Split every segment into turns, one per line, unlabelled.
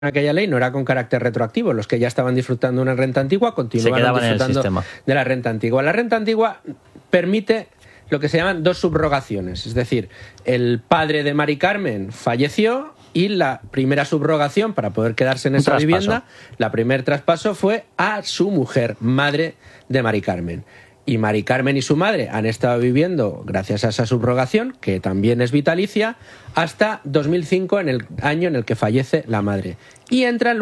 aquella ley no era con carácter retroactivo. Los que ya estaban disfrutando una renta antigua continuaban disfrutando de la renta antigua. La renta antigua permite lo que se llaman dos subrogaciones. Es decir, el padre de Mari Carmen falleció y la primera subrogación para poder quedarse en esa vivienda, la primer traspaso fue a su mujer, madre de Mari Carmen. Y Mari Carmen y su madre han estado viviendo, gracias a esa subrogación, que también es vitalicia, hasta 2005, en el año en el que fallece la madre. Y entra en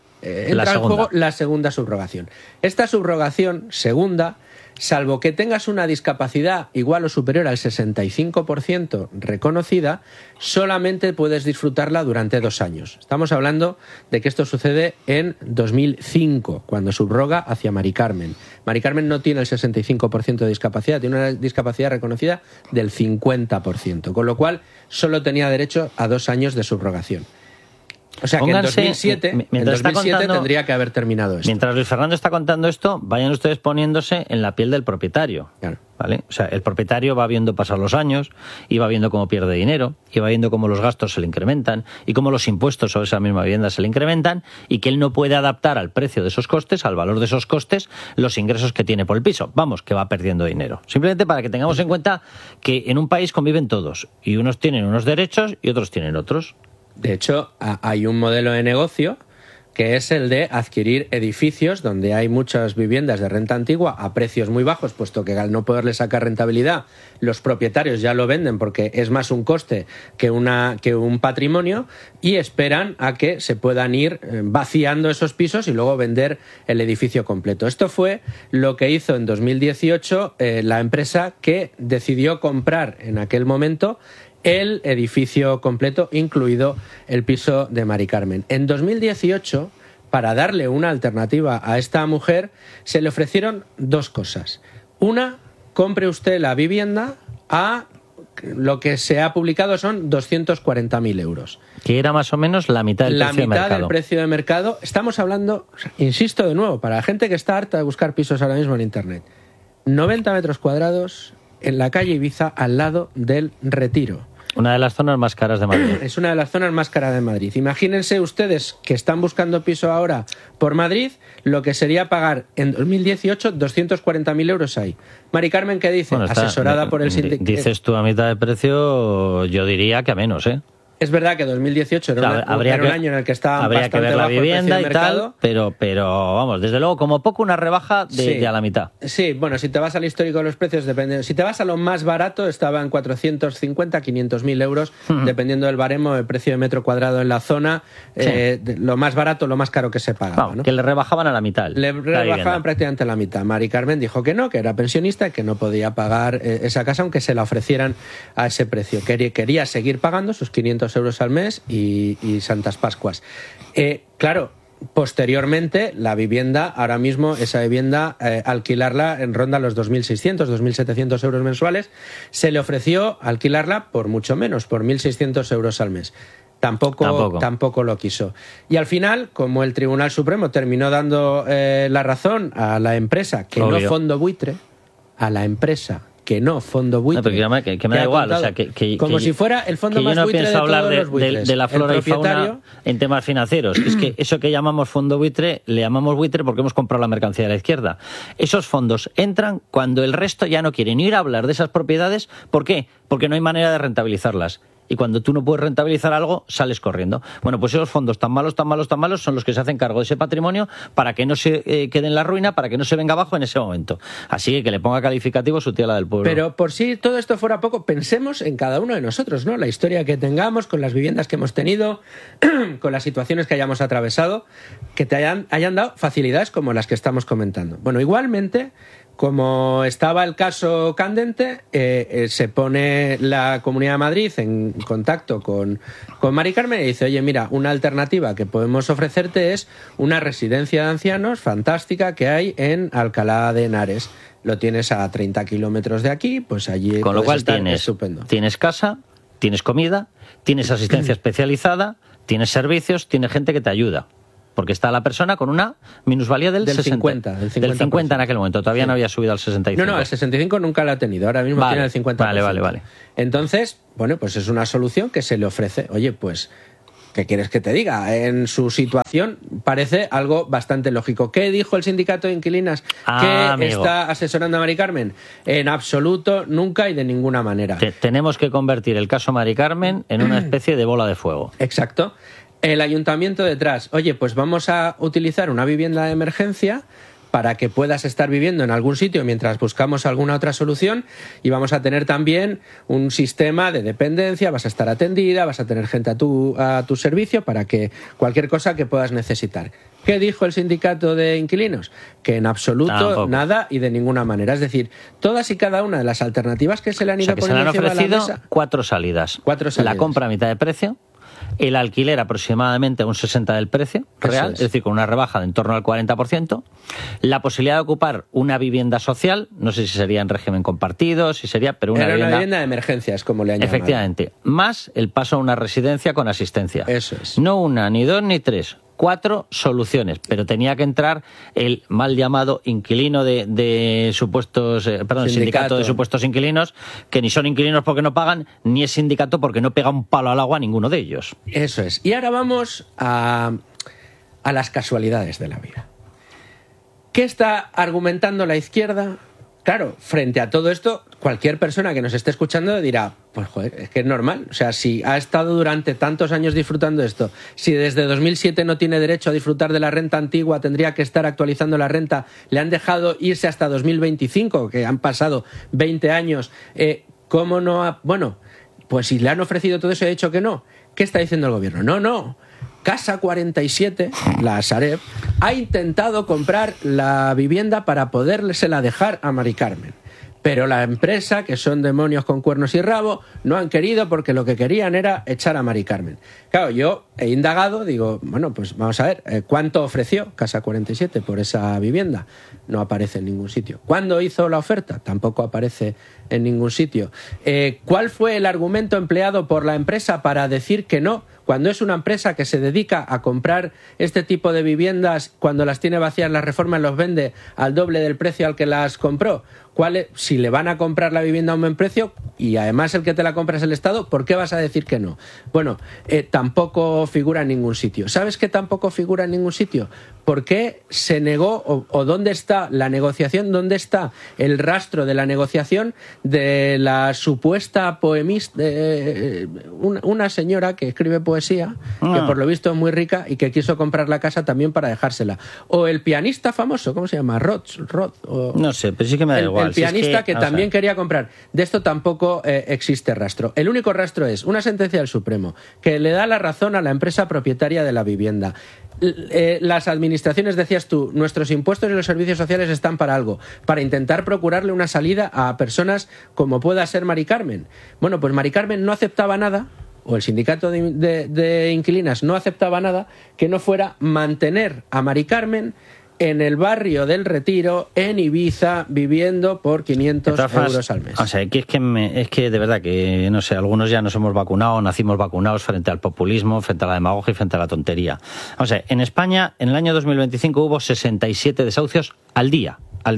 juego la segunda subrogación. Esta subrogación segunda, salvo que tengas una discapacidad igual o superior al 65% reconocida, solamente puedes disfrutarla durante 2 años. Estamos hablando de que esto sucede en 2005, cuando subroga hacia Mari Carmen. Mari Carmen no tiene el 65% de discapacidad, tiene una discapacidad reconocida del 50%, con lo cual solo tenía derecho a 2 años de subrogación. O sea que en 2007 tendría que haber terminado esto.
Mientras Luis Fernando está contando esto, vayan ustedes poniéndose en la piel del propietario.
Claro.
¿Vale? O sea, el propietario va viendo pasar los años y va viendo cómo pierde dinero y va viendo cómo los gastos se le incrementan y cómo los impuestos sobre esa misma vivienda se le incrementan y que él no puede adaptar al precio de esos costes, al valor de esos costes, los ingresos que tiene por el piso. Vamos, que va perdiendo dinero. Simplemente para que tengamos en cuenta que en un país conviven todos y unos tienen unos derechos y otros tienen otros.
De hecho, hay un modelo de negocio que es el de adquirir edificios donde hay muchas viviendas de renta antigua a precios muy bajos, puesto que al no poderle sacar rentabilidad, los propietarios ya lo venden porque es más un coste que un patrimonio, y esperan a que se puedan ir vaciando esos pisos y luego vender el edificio completo. Esto fue lo que hizo en 2018 la empresa que decidió comprar en aquel momento el edificio completo, incluido el piso de Mari Carmen. En 2018, para darle una alternativa a esta mujer, se le ofrecieron 2 cosas. Una, compre usted la vivienda a lo que se ha publicado son 240.000 euros.
Que era más o menos la mitad del precio de mercado. La mitad
del precio de mercado. Estamos hablando, insisto de nuevo, para la gente que está harta de buscar pisos ahora mismo en Internet, 90 metros cuadrados en la calle Ibiza, al lado del Retiro.
Una de las zonas más caras de Madrid.
Es una de las zonas más caras de Madrid. Imagínense ustedes que están buscando piso ahora por Madrid, lo que sería pagar en 2018 240.000 euros ahí. Mari Carmen, ¿qué dice?
Bueno,
asesorada por el sindicato.
Dices tú a mitad de precio, yo diría que a menos, ¿eh?
Es verdad que 2018 era un año en el que estaba
habría
bastante
que ver la
bajo
vivienda
el precio de mercado.
Pero vamos, desde luego, como poco una rebaja de a la mitad.
Sí, bueno, si te vas al histórico de los precios, depende. Si te vas a lo más barato, estaba en 450, 500.000 euros, dependiendo del baremo, el precio de metro cuadrado en la zona. Lo más barato, lo más caro que se pagaba.
Vamos, ¿no? Que le rebajaban a la mitad.
Le rebajaban prácticamente a la mitad. Mari Carmen dijo que no, que era pensionista y que no podía pagar esa casa, aunque se la ofrecieran a ese precio. Quería seguir pagando sus 500 euros al mes y Santas Pascuas. Claro, posteriormente la vivienda, ahora mismo esa vivienda, alquilarla en ronda los 2.600, 2.700 euros mensuales. Se le ofreció alquilarla por mucho menos, por 1.600 euros al mes. Tampoco lo quiso. Y al final, como el Tribunal Supremo terminó dando la razón a la empresa, que no fondo buitre, a la empresa que no fondo buitre.
No, pero que me da igual, o sea,
como si fuera el fondo más buitre de todos los buitres.
De la flora y fauna en temas financieros. Es que eso que llamamos fondo buitre, le llamamos buitre porque hemos comprado la mercancía de la izquierda. Esos fondos entran cuando el resto ya no quiere ni ir a hablar de esas propiedades. ¿Por qué? Porque no hay manera de rentabilizarlas. Y cuando tú no puedes rentabilizar algo, sales corriendo. Bueno, pues esos fondos tan malos son los que se hacen cargo de ese patrimonio para que no se quede en la ruina, para que no se venga abajo en ese momento. Así que le ponga calificativo su tía la del pueblo.
Pero por si todo esto fuera poco, pensemos en cada uno de nosotros, ¿no? La historia que tengamos, con las viviendas que hemos tenido, con las situaciones que hayamos atravesado, que te hayan dado facilidades como las que estamos comentando. Bueno, igualmente, como estaba el caso candente, se pone la Comunidad de Madrid en contacto con Mari Carmen y dice: oye, mira, una alternativa que podemos ofrecerte es una residencia de ancianos fantástica que hay en Alcalá de Henares. Lo tienes a 30 kilómetros de aquí, pues allí
con lo cual
estupendo.
Tienes casa, tienes comida, tienes asistencia especializada, tienes servicios, tienes gente que te ayuda. Porque está la persona con una minusvalía del
50%.
Del 50 en aquel momento. Todavía no había subido al 65.
No, el 65 nunca la ha tenido. Ahora mismo tiene el 50%.
Vale.
Entonces, bueno, pues es una solución que se le ofrece. Oye, pues ¿qué quieres que te diga? En su situación parece algo bastante lógico. ¿Qué dijo el sindicato de inquilinas que está asesorando a Mari Carmen? En absoluto, nunca y de ninguna manera.
Tenemos que convertir el caso Mari Carmen en una especie de bola de fuego.
Exacto. El ayuntamiento detrás, oye, pues vamos a utilizar una vivienda de emergencia para que puedas estar viviendo en algún sitio mientras buscamos alguna otra solución, y vamos a tener también un sistema de dependencia, vas a estar atendida, vas a tener gente a tu servicio para que cualquier cosa que puedas necesitar. ¿Qué dijo el sindicato de inquilinos? Que en absoluto
tampoco.
Nada y de ninguna manera. Es decir, todas y cada una de las alternativas que se le han ido poniendo encima de la mesa...
Se le han ofrecido 4 salidas. La compra a mitad de precio, el alquiler aproximadamente a un 60% del precio real, es decir, con una rebaja de en torno al 40%, la posibilidad de ocupar una vivienda social, no sé si sería en régimen compartido, si sería, pero una
vivienda de emergencia, es como le han llamado.
Efectivamente, más el paso a una residencia con asistencia.
Eso es.
No una, ni dos, ni tres. 4 soluciones, pero tenía que entrar el mal llamado inquilino de supuestos, sindicato de supuestos inquilinos, que ni son inquilinos porque no pagan, ni es sindicato porque no pega un palo al agua a ninguno de ellos.
Eso es. Y ahora vamos a las casualidades de la vida. ¿Qué está argumentando la izquierda? Claro, frente a todo esto, cualquier persona que nos esté escuchando dirá, pues joder, es que es normal. O sea, si ha estado durante tantos años disfrutando esto, si desde 2007 no tiene derecho a disfrutar de la renta antigua, tendría que estar actualizando la renta, le han dejado irse hasta 2025, que han pasado 20 años, ¿cómo no ha...? Bueno, pues si le han ofrecido todo eso y ha dicho que no, ¿qué está diciendo el gobierno? No. Casa 47, la Sareb, ha intentado comprar la vivienda para podérsela dejar a Mari Carmen. Pero la empresa, que son demonios con cuernos y rabo, no han querido porque lo que querían era echar a Mari Carmen. Claro, yo he indagado, digo, bueno, pues vamos a ver, ¿cuánto ofreció Casa 47 por esa vivienda? No aparece en ningún sitio. ¿Cuándo hizo la oferta? Tampoco aparece en ningún sitio. ¿Cuál fue el argumento empleado por la empresa para decir que no? Cuando es una empresa que se dedica a comprar este tipo de viviendas, cuando las tiene vacías, las reforma y los vende al doble del precio al que las compró. Si le van a comprar la vivienda a un buen precio y además el que te la compra es el Estado, ¿por qué vas a decir que no? Bueno, tampoco figura en ningún sitio. ¿Sabes qué tampoco figura en ningún sitio? ¿Por qué se negó o dónde está la negociación? ¿Dónde está el rastro de la negociación de la supuesta poemista, una señora que escribe poesía, que por lo visto es muy rica y que quiso comprar la casa también para dejársela? O el pianista famoso, ¿cómo se llama? Roth.
No sé, pero sí que me da igual.
El pianista que también quería comprar. De esto tampoco existe rastro. El único rastro es una sentencia del Supremo que le da la razón a la empresa propietaria de la vivienda. Las administraciones, decías tú, nuestros impuestos y los servicios sociales están para algo, para intentar procurarle una salida a personas como pueda ser Mari Carmen. Bueno, pues Mari Carmen no aceptaba nada, o el sindicato de inquilinas no aceptaba nada que no fuera mantener a Mari Carmen en el barrio del Retiro, en Ibiza, viviendo por 500 euros al mes.
O sea, es que de verdad que, no sé, algunos ya nos hemos vacunado, nacimos vacunados frente al populismo, frente a la demagogia y frente a la tontería. O sea, en España, en el año 2025 hubo 67 desahucios al día.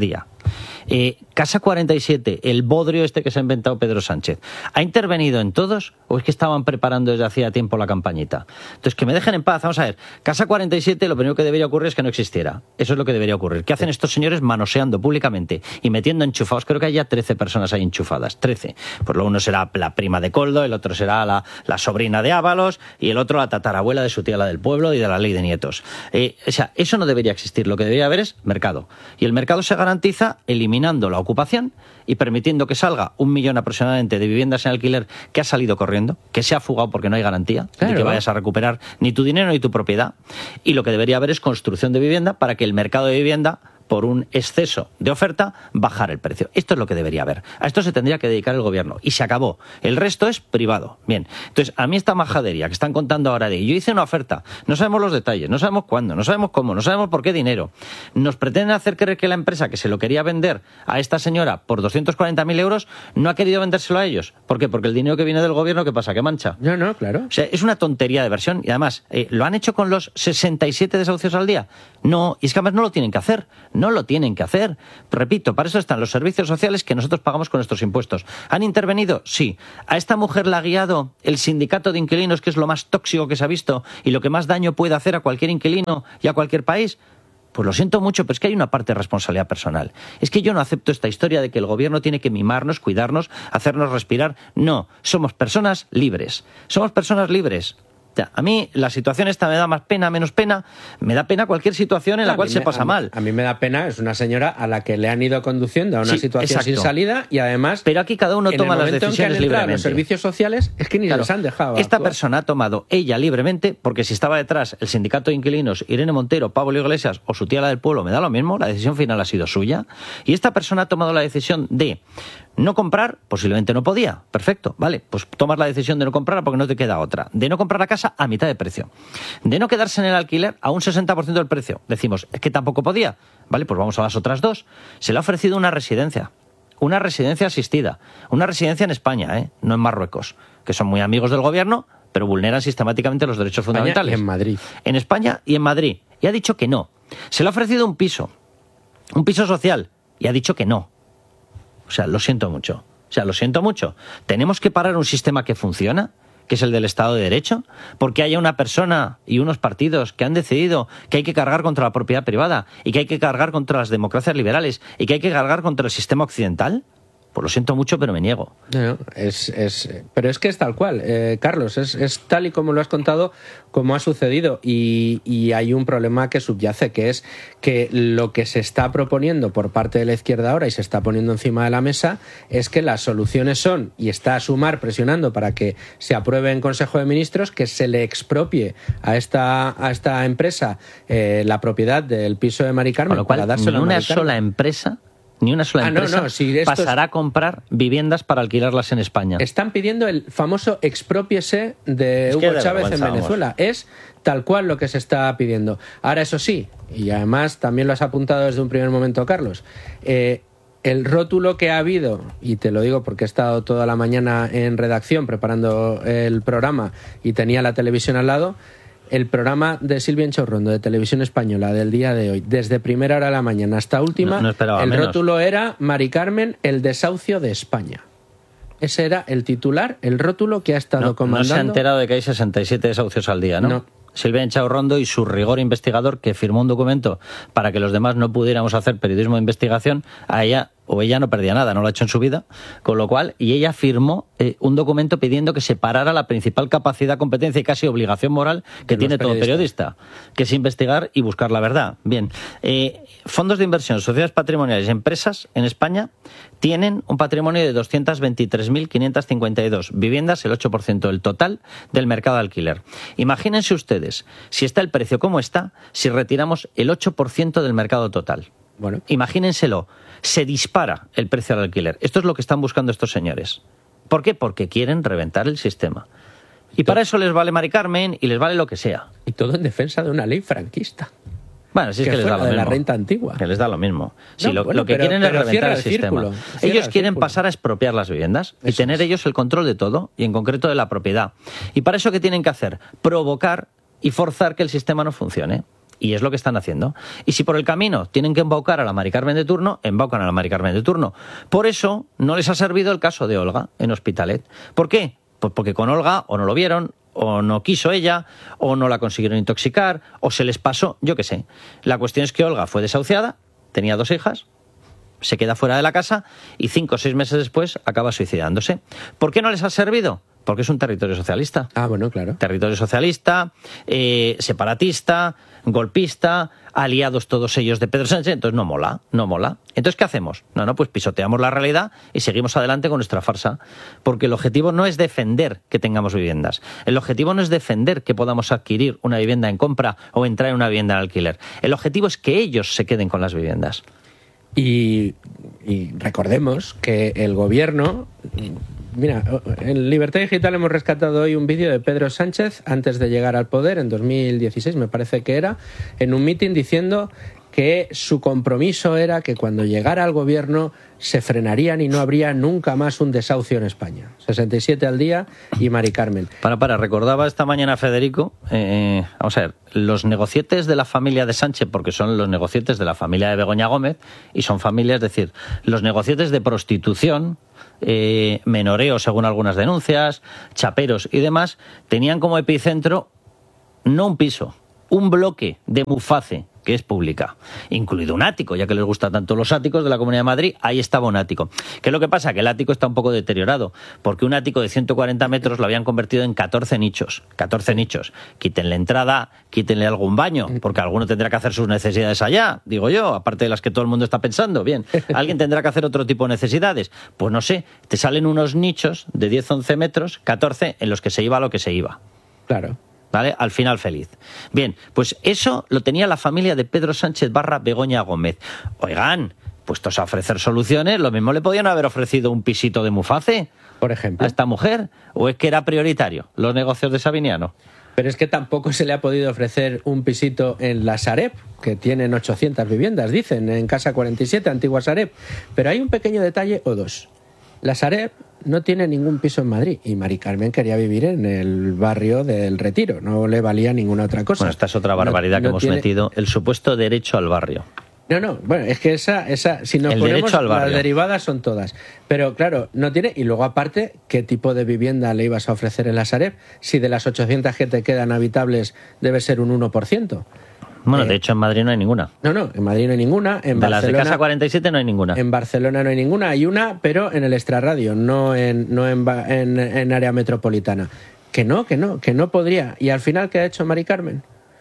Casa 47, el bodrio este que se ha inventado Pedro Sánchez, ¿ha intervenido en todos o es que estaban preparando desde hacía tiempo la campañita? Entonces, que me dejen en paz. Vamos a ver, Casa 47, lo primero que debería ocurrir es que no existiera. Eso es lo que debería ocurrir. ¿Qué hacen estos señores manoseando públicamente y metiendo enchufados? Creo que hay ya 13 personas ahí enchufadas, 13. Pues lo uno será la prima de Coldo, el otro será la sobrina de Ábalos y el otro la tatarabuela de su tía, la del pueblo, y de la ley de nietos. O sea, eso no debería existir. Lo que debería haber es mercado. Y el mercado se garantiza eliminando la ocupación y permitiendo que salga 1 millón aproximadamente de viviendas en alquiler que ha salido corriendo, que se ha fugado porque no hay garantía de que vayas a recuperar ni tu dinero ni tu propiedad. Y lo que debería haber es construcción de vivienda para que el mercado de vivienda, por un exceso de oferta, bajar el precio. Esto es lo que debería haber. A esto se tendría que dedicar el gobierno. Y se acabó. El resto es privado. Bien. Entonces, a mí esta majadería que están contando ahora de yo hice una oferta, no sabemos los detalles, no sabemos cuándo, no sabemos cómo, no sabemos por qué dinero. Nos pretenden hacer creer que la empresa que se lo quería vender a esta señora por 240.000 euros no ha querido vendérselo a ellos. ¿Por qué? Porque el dinero que viene del gobierno, ¿qué pasa? ¿Qué mancha?
No, claro.
O sea, es una tontería de versión. Y además, ¿lo han hecho con los 67 desahucios al día? No, y es que además no lo tienen que hacer. No lo tienen que hacer. Repito, para eso están los servicios sociales que nosotros pagamos con nuestros impuestos. ¿Han intervenido? Sí. ¿A esta mujer la ha guiado el sindicato de inquilinos, que es lo más tóxico que se ha visto y lo que más daño puede hacer a cualquier inquilino y a cualquier país? Pues lo siento mucho, pero es que hay una parte de responsabilidad personal. Es que yo no acepto esta historia de que el gobierno tiene que mimarnos, cuidarnos, hacernos respirar. No, somos personas libres. Somos personas libres. A mí la situación esta me da más pena, menos pena. Me da pena cualquier situación en la cual se pasa mal.
A mí me da pena, es una señora a la que le han ido conduciendo a una situación sin salida y además...
Pero aquí cada uno toma las decisiones libremente.
Los servicios sociales es que ni los han dejado.
Esta persona ha tomado ella libremente, porque si estaba detrás el sindicato de inquilinos, Irene Montero, Pablo Iglesias o su tía la del pueblo, me da lo mismo, la decisión final ha sido suya. Y esta persona ha tomado la decisión de no comprar, posiblemente no podía, perfecto, vale, pues tomas la decisión de no comprar porque no te queda otra. De no comprar la casa a mitad de precio. De no quedarse en el alquiler a un 60% del precio. Decimos, es que tampoco podía. Vale, pues vamos a las otras dos. Se le ha ofrecido una residencia asistida, una residencia en España, no en Marruecos, que son muy amigos del gobierno, pero vulneran sistemáticamente los derechos fundamentales.
En Madrid.
En España y en Madrid. Y ha dicho que no. Se le ha ofrecido un piso social, y ha dicho que no. O sea, lo siento mucho. ¿Tenemos que parar un sistema que funciona, que es el del Estado de Derecho, porque haya una persona y unos partidos que han decidido que hay que cargar contra la propiedad privada y que hay que cargar contra las democracias liberales y que hay que cargar contra el sistema occidental? Pues lo siento mucho, pero me niego.
No, pero es que es tal cual, Carlos, es tal y como lo has contado, como ha sucedido. Y hay un problema que subyace, que es que lo que se está proponiendo por parte de la izquierda ahora y se está poniendo encima de la mesa es que las soluciones son, y está Sumar presionando para que se apruebe en Consejo de Ministros, que se le expropie a esta empresa la propiedad del piso de Mari Carmen.
Con lo cual,
para dárselo
ni una sola empresa pasará a comprar viviendas para alquilarlas en España.
Están pidiendo el famoso exprópiese de Hugo Chávez en Venezuela. Es tal cual lo que se está pidiendo. Ahora, eso sí, y además también lo has apuntado desde un primer momento, Carlos, el rótulo que ha habido, y te lo digo porque he estado toda la mañana en redacción preparando el programa y tenía la televisión al lado. El programa de Silvia Enchaurrondo de Televisión Española del día de hoy, desde primera hora de la mañana hasta última, el rótulo era Mari Carmen, el desahucio de España. Ese era el titular, el rótulo que ha estado comandando.
No se ha enterado de que hay 67 desahucios al día, ¿no?
No.
Silvia Enchaurrondo y su rigor investigador, que firmó un documento para que los demás no pudiéramos hacer periodismo de investigación, ella no perdía nada, no lo ha hecho en su vida, con lo cual, y ella firmó un documento pidiendo que se parara la principal capacidad, competencia y casi obligación moral que tiene todo periodista, que es investigar y buscar la verdad. Bien, fondos de inversión, sociedades patrimoniales, empresas en España tienen un patrimonio de 223.552 viviendas, el 8% del total del mercado de alquiler. Imagínense ustedes, si está el precio como está, si retiramos el 8% del mercado total.
Bueno,
imagínenselo, se dispara el precio del alquiler. Esto es lo que están buscando estos señores. ¿Por qué? Porque quieren reventar el sistema. Y para eso les vale Mari Carmen y les vale lo que sea.
Y todo en defensa de una ley franquista.
Bueno, sí, es que les da lo mismo.
De la renta antigua.
Que les da lo mismo. Si lo que quieren es reventar el sistema. Ellos quieren pasar a expropiar las viviendas y tener ellos el control de todo, y en concreto de la propiedad. Y para eso, ¿qué tienen que hacer? Provocar y forzar que el sistema no funcione. Y es lo que están haciendo. Y si por el camino tienen que embaucar a la Mari Carmen de turno, embaucan a la Mari Carmen de turno. Por eso no les ha servido el caso de Olga en Hospitalet. ¿Por qué? Pues porque con Olga o no lo vieron, o no quiso ella, o no la consiguieron intoxicar, o se les pasó, yo qué sé. La cuestión es que Olga fue desahuciada, tenía 2 hijas, se queda fuera de la casa y 5 o 6 meses después acaba suicidándose. ¿Por qué no les ha servido? Porque es un territorio socialista.
Ah, bueno, claro.
Territorio socialista, separatista, golpista, aliados todos ellos de Pedro Sánchez. Entonces no mola. Entonces, ¿qué hacemos? No, pues pisoteamos la realidad y seguimos adelante con nuestra farsa. Porque el objetivo no es defender que tengamos viviendas. El objetivo no es defender que podamos adquirir una vivienda en compra o entrar en una vivienda en alquiler. El objetivo es que ellos se queden con las viviendas.
Y recordemos que el gobierno... Mira, en Libertad Digital hemos rescatado hoy un vídeo de Pedro Sánchez antes de llegar al poder, en 2016 me parece que era, en un mitin diciendo que su compromiso era que cuando llegara al gobierno se frenarían y no habría nunca más un desahucio en España. 67 al día y Mari Carmen.
Recordaba esta mañana Federico, vamos a ver, los negocietes de la familia de Sánchez, porque son los negocietes de la familia de Begoña Gómez, y son familias, es decir, los negocietes de prostitución, menoreo según algunas denuncias, chaperos y demás, tenían como epicentro no un piso, un bloque de Muface, que es pública, incluido un ático, ya que les gustan tanto los áticos de la Comunidad de Madrid, ahí estaba un ático. ¿Qué es lo que pasa? Que el ático está un poco deteriorado, porque un ático de 140 metros lo habían convertido en 14 nichos. 14 nichos. Quítenle entrada, quítenle algún baño, porque alguno tendrá que hacer sus necesidades allá, digo yo, aparte de las que todo el mundo está pensando. Bien, alguien tendrá que hacer otro tipo de necesidades. Pues no sé, te salen unos nichos de 10-11 metros, 14, en los que se iba lo que se iba.
Claro.
¿Vale? Al final feliz. Bien, pues eso lo tenía la familia de Pedro Sánchez / Begoña Gómez. Oigan, puestos a ofrecer soluciones, lo mismo le podían haber ofrecido un pisito de Muface,
por ejemplo,
a esta mujer, o es que era prioritario los negocios de Sabiniano.
Pero es que tampoco se le ha podido ofrecer un pisito en la Sareb, que tienen 800 viviendas, dicen, en Casa 47, antigua Sareb. Pero hay un pequeño detalle o dos. La Sareb no tiene ningún piso en Madrid y Mari Carmen quería vivir en el barrio del Retiro, no le valía ninguna otra cosa.
Bueno, esta es otra barbaridad que hemos metido, el supuesto derecho al barrio.
No, bueno, es que esa si nos ponemos, las derivadas son todas. Pero claro, no tiene, y luego aparte, ¿qué tipo de vivienda le ibas a ofrecer en la Sareb? Si de las 800 que te quedan habitables debe ser un 1%.
Bueno, de hecho en Madrid no hay ninguna.
No, en Madrid no hay ninguna. En
de
Barcelona,
las de Casa 47 no hay ninguna.
En Barcelona no hay ninguna. Hay una, pero en el extrarradio, no en área metropolitana. Que no podría. Y al final, ¿qué ha hecho Mari Carmen?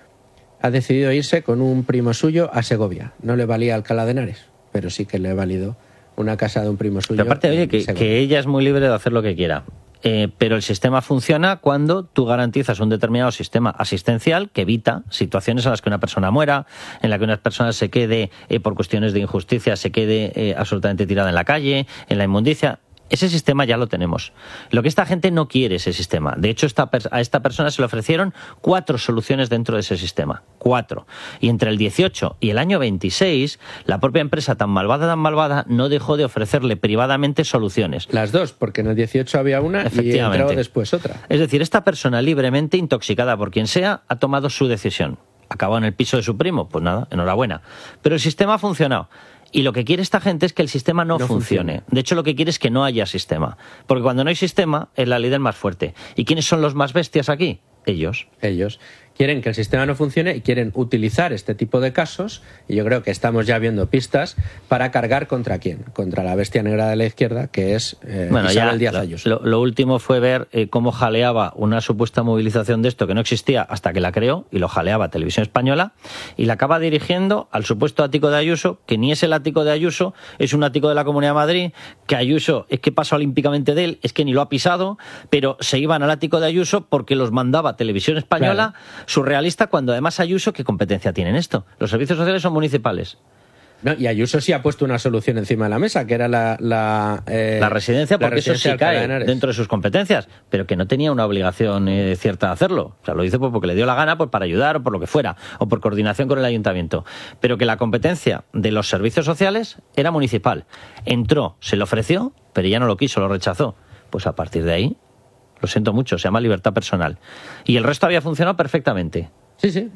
Ha decidido irse con un primo suyo a Segovia. No le valía Alcalá de Henares, pero sí que le ha valido una casa de un primo suyo.
Pero aparte, oye, que ella es muy libre de hacer lo que quiera. Pero el sistema funciona cuando tú garantizas un determinado sistema asistencial que evita situaciones en las que una persona muera, en la que una persona se quede, por cuestiones de injusticia, se quede absolutamente tirada en la calle, en la inmundicia. Ese sistema ya lo tenemos. Lo que esta gente no quiere ese sistema. De hecho, a esta persona se le ofrecieron 4 soluciones dentro de ese sistema. 4. Y entre el 18 y el año 26, la propia empresa tan malvada, no dejó de ofrecerle privadamente soluciones.
Las dos, porque en el 18 había una y entró después otra.
Es decir, esta persona libremente, intoxicada por quien sea, ha tomado su decisión. ¿Acabó en el piso de su primo? Pues nada, enhorabuena. Pero el sistema ha funcionado. Y lo que quiere esta gente es que el sistema no funcione. De hecho, lo que quiere es que no haya sistema. Porque cuando no hay sistema, es la ley del más fuerte. ¿Y quiénes son los más bestias aquí? Ellos. Quieren que el sistema no funcione y quieren utilizar este tipo de casos, y yo creo que estamos ya viendo pistas, para cargar ¿contra quién? Contra la bestia negra de la izquierda, que es Isabel Díaz Ayuso. Lo último fue ver cómo jaleaba una supuesta movilización de esto que no existía hasta que la creó, y lo jaleaba Televisión Española, y la acaba dirigiendo al supuesto ático de Ayuso, que ni es el ático de Ayuso, es un ático de la Comunidad de Madrid, que Ayuso es que pasó olímpicamente de él, es que ni lo ha pisado, pero se iban al ático de Ayuso porque los mandaba Televisión Española, claro. Surrealista, cuando además Ayuso, ¿qué competencia tiene en esto? Los servicios sociales son municipales.
No, y Ayuso sí ha puesto una solución encima de la mesa, que era la
residencia, porque eso sí cae dentro de sus competencias, pero que no tenía una obligación cierta de hacerlo. O sea, lo hizo porque le dio la gana, para ayudar o por lo que fuera, o por coordinación con el ayuntamiento. Pero que la competencia de los servicios sociales era municipal. Entró, se le ofreció, pero ya no lo quiso, lo rechazó. Pues a partir de ahí, lo siento mucho, se llama libertad personal. Y el resto había funcionado perfectamente.
Sí.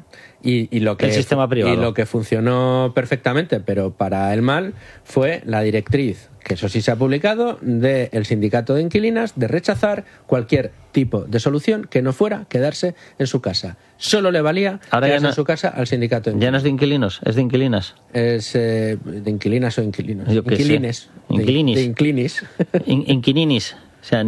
Y lo que,
el sistema privado.
Y lo que funcionó perfectamente, pero para el mal, fue la directriz, que eso sí se ha publicado, del sindicato de inquilinas, de rechazar cualquier tipo de solución que no fuera quedarse en su casa. Solo le valía quedarse en su casa al sindicato de inquilinos.
Ya no es de inquilinos, es de inquilinas.
Es de inquilinas o inquilinos.
Inquilines.
De inquilinis.
Inquilinis. O sea,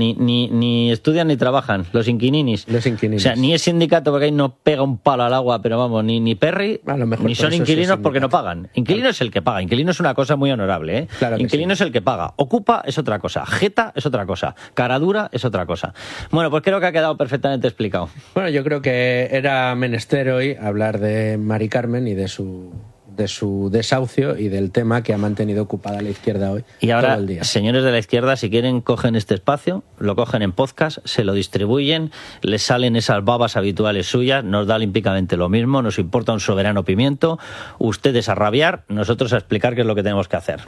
ni estudian ni trabajan, los inquilinis. O sea, ni es sindicato porque ahí no pega un palo al agua, pero vamos, ni Perry, ni son inquilinos porque no pagan. Inquilino es el que paga, inquilino es una cosa muy honorable, ¿eh?
Claro que
inquilino
sí.
es el que paga, ocupa es otra cosa, jeta es otra cosa, caradura es otra cosa. Bueno, pues creo que ha quedado perfectamente explicado.
Bueno, yo creo que era menester hoy hablar de Mari Carmen y de de su desahucio y del tema que ha mantenido ocupada la izquierda hoy.
Y ahora,
todo el día.
Señores de la izquierda, si quieren, cogen este espacio, lo cogen en podcast, se lo distribuyen, les salen esas babas habituales suyas, nos da olímpicamente lo mismo, nos importa un soberano pimiento, ustedes a rabiar, nosotros a explicar qué es lo que tenemos que hacer.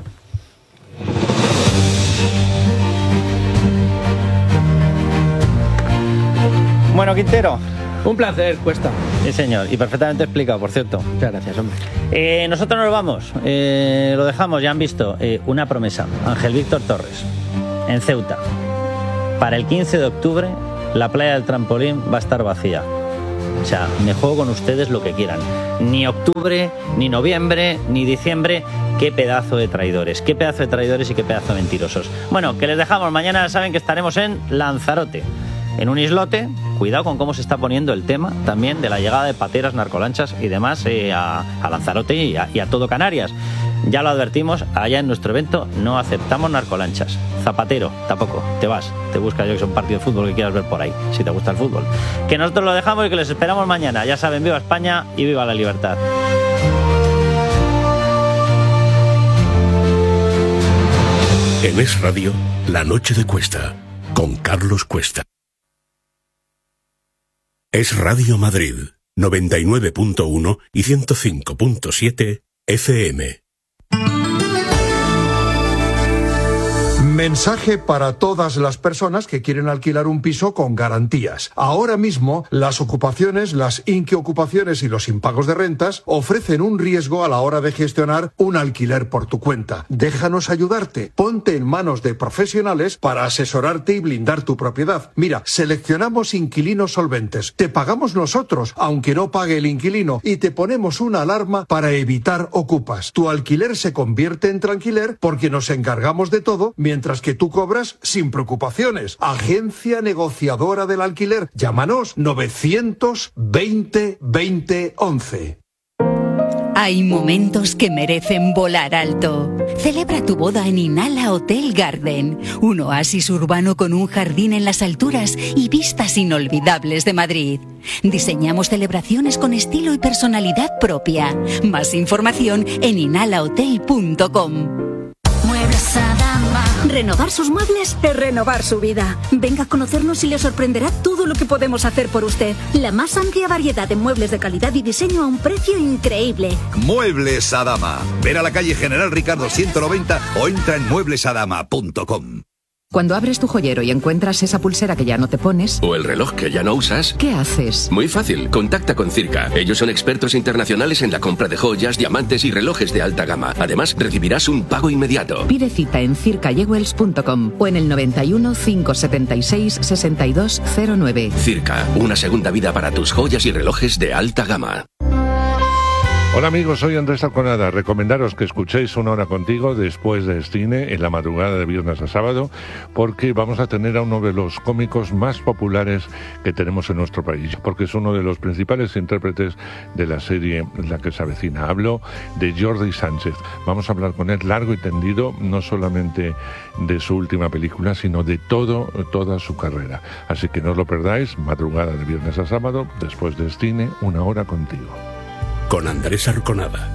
Bueno, Quintero.
Un placer, Cuesta.
Sí, señor, y perfectamente explicado, por cierto.
Muchas gracias, hombre.
Nosotros nos vamos, lo dejamos, ya han visto, una promesa. Ángel Víctor Torres, en Ceuta. Para el 15 de octubre, la playa del Trampolín va a estar vacía. O sea, me juego con ustedes lo que quieran. Ni octubre, ni noviembre, ni diciembre. Qué pedazo de traidores y qué pedazo de mentirosos. Bueno, que les dejamos. Mañana saben que estaremos en Lanzarote, en un islote. Cuidado con cómo se está poniendo el tema también de la llegada de pateras, narcolanchas y demás a Lanzarote y a todo Canarias. Ya lo advertimos, allá en nuestro evento no aceptamos narcolanchas. Zapatero, tampoco. Te vas, te buscas yo que es un partido de fútbol que quieras ver por ahí, si te gusta el fútbol. Que nosotros lo dejamos y que les esperamos mañana. Ya saben, viva España y viva la libertad.
En Es Radio, La Noche de Cuesta, con Carlos Cuesta. Es Radio Madrid, 99.1 y 105.7 FM.
Mensaje para todas las personas que quieren alquilar un piso con garantías. Ahora mismo, las ocupaciones, las inquiocupaciones y los impagos de rentas ofrecen un riesgo a la hora de gestionar un alquiler por tu cuenta. Déjanos ayudarte. Ponte en manos de profesionales para asesorarte y blindar tu propiedad. Mira, seleccionamos inquilinos solventes. Te pagamos nosotros, aunque no pague el inquilino, y te ponemos una alarma para evitar ocupas. Tu alquiler se convierte en tranquiler porque nos encargamos de todo, mientras que tú cobras sin preocupaciones. Agencia negociadora del alquiler. Llámanos 920 20 11.
Hay momentos que merecen volar alto. Celebra tu boda en Inala Hotel Garden, un oasis urbano con un jardín en las alturas y vistas inolvidables de Madrid. Diseñamos celebraciones con estilo y personalidad propia. Más información en inalahotel.com.
Muebles Adama. Renovar sus muebles es renovar su vida. Venga a conocernos y le sorprenderá todo lo que podemos hacer por usted. La más amplia variedad de muebles de calidad y diseño a un precio increíble.
Muebles Adama. Ven a la calle General Ricardo 190 o entra en mueblesadama.com.
Cuando abres tu joyero y encuentras esa pulsera que ya no te pones...
o el reloj que ya no usas...
¿qué haces?
Muy fácil, contacta con Circa. Ellos son expertos internacionales en la compra de joyas, diamantes y relojes de alta gama. Además, recibirás un pago inmediato.
Pide cita en circajewels.com o en el 91 576 6209.
Circa, una segunda vida para tus joyas y relojes de alta gama.
Hola amigos, soy Andrés Arconada. Recomendaros que escuchéis Una Hora Contigo después del cine en la madrugada de viernes a sábado, porque vamos a tener a uno de los cómicos más populares que tenemos en nuestro país, porque es uno de los principales intérpretes de la serie La que se avecina. Hablo de Jordi Sánchez. Vamos a hablar con él largo y tendido, no solamente de su última película, sino de toda su carrera. Así que no os lo perdáis, madrugada de viernes a sábado, después del cine, Una Hora Contigo.
Con Andrés Arconada.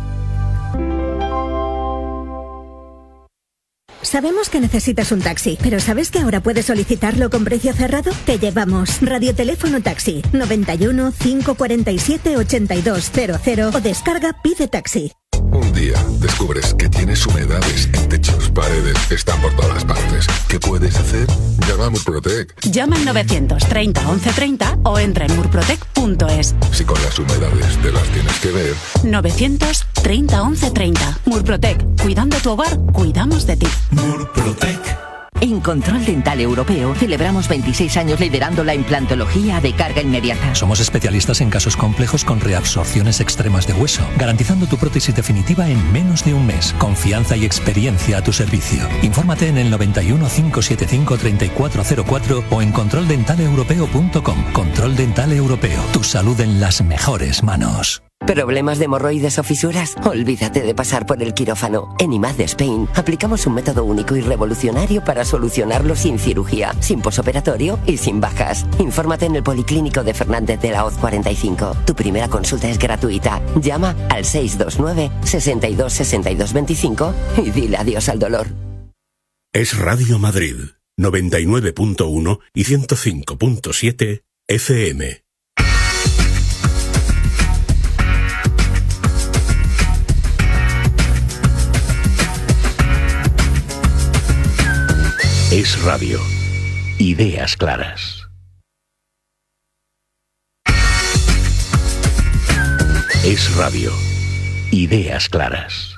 Sabemos que necesitas un taxi, pero ¿sabes que ahora puedes solicitarlo con precio cerrado? Te llevamos. Radioteléfono Taxi 91 547 8200 o descarga Pide Taxi.
Un día descubres que tienes humedades en techos, paredes, están por todas partes. ¿Qué puedes hacer? Llama a Murprotec.
Llama al 930 1130 o entra en murprotec.es.
Si con las humedades te las tienes que ver.
930 1130. Murprotec. Cuidando tu hogar, cuidamos de ti.
Murprotec.
En Control Dental Europeo celebramos 26 años liderando la implantología de carga inmediata.
Somos especialistas en casos complejos con reabsorciones extremas de hueso, garantizando tu prótesis definitiva en menos de un mes. Confianza y experiencia a tu servicio. Infórmate en el 91 575 3404 o en controldentaleuropeo.com. Control Dental Europeo. Tu salud en las mejores manos.
¿Problemas de hemorroides o fisuras? Olvídate de pasar por el quirófano. En IMAD de Spain aplicamos un método único y revolucionario para solucionarlo sin cirugía, sin posoperatorio y sin bajas. Infórmate en el Policlínico de Fernández de la Hoz 45. Tu primera consulta es gratuita. Llama al 629 62 62 25 y dile adiós al dolor.
Es Radio Madrid, 99.1 y 105.7 FM. Es Radio. Ideas claras. Es Radio. Ideas claras.